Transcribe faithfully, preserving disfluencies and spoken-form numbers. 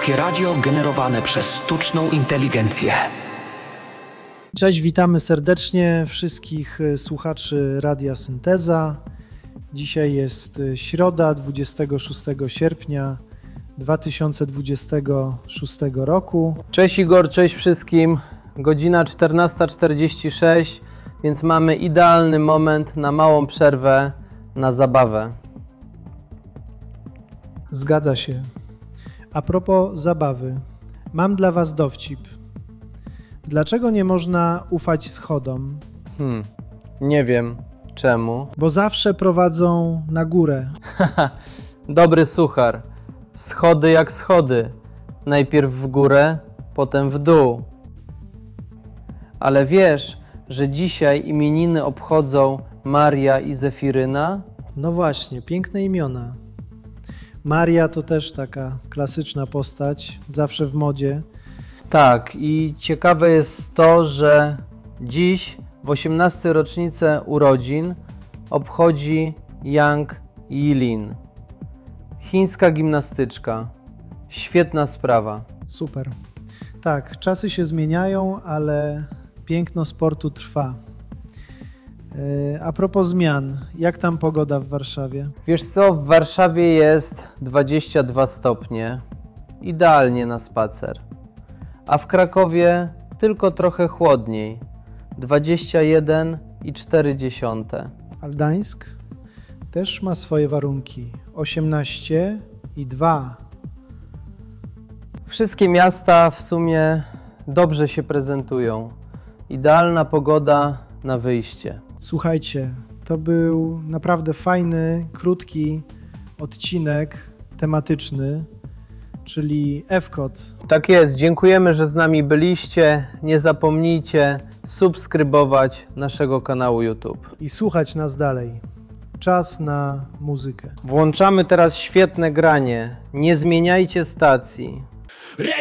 Polskie radio generowane przez sztuczną inteligencję. Cześć, witamy serdecznie wszystkich słuchaczy Radia Synteza. Dzisiaj jest środa, dwudziestego szóstego sierpnia dwa tysiące dwudziestego szóstego roku. Cześć Igor, cześć wszystkim. Godzina czternasta czterdzieści sześć, więc mamy idealny moment na małą przerwę na zabawę. Zgadza się. A propos zabawy, mam dla Was dowcip. Dlaczego nie można ufać schodom? Hmm, nie wiem czemu. Bo zawsze prowadzą na górę. Dobry suchar. Schody jak schody. Najpierw w górę, potem w dół. Ale wiesz, że dzisiaj imieniny obchodzą Maria i Zefiryna? No właśnie, piękne imiona. Maria to też taka klasyczna postać, zawsze w modzie. Tak, i ciekawe jest to, że dziś w osiemnastej rocznicę urodzin obchodzi Yang Yilin. Chińska gimnastyczka. Świetna sprawa. Super. Tak, czasy się zmieniają, ale piękno sportu trwa. A propos zmian, jak tam pogoda w Warszawie? Wiesz co, w Warszawie jest dwadzieścia dwa stopnie. Idealnie na spacer. A w Krakowie tylko trochę chłodniej. dwadzieścia jeden i cztery dziesiąte. A Gdańsk też ma swoje warunki. osiemnaście i dwa. Wszystkie miasta w sumie dobrze się prezentują. Idealna pogoda na wyjście. Słuchajcie, to był naprawdę fajny, krótki odcinek tematyczny, czyli F-Kod. Tak jest, dziękujemy, że z nami byliście. Nie zapomnijcie subskrybować naszego kanału YouTube. I słuchać nas dalej. Czas na muzykę. Włączamy teraz świetne granie. Nie zmieniajcie stacji.